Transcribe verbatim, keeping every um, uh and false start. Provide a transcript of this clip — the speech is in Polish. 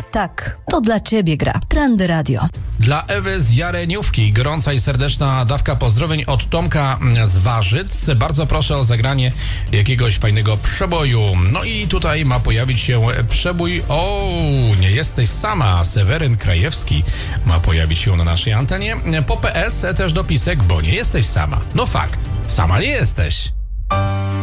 Tak, to dla ciebie gra. Trendy Radio. Dla Ewy z Jareniówki gorąca i serdeczna dawka pozdrowień od Tomka z Warzyc. Bardzo proszę o zagranie jakiegoś fajnego przeboju. No i tutaj ma pojawić się przebój O, nie jesteś sama. Seweryn Krajewski ma pojawić się na naszej antenie. Po P S też dopisek, bo nie jesteś sama. No fakt, sama nie jesteś.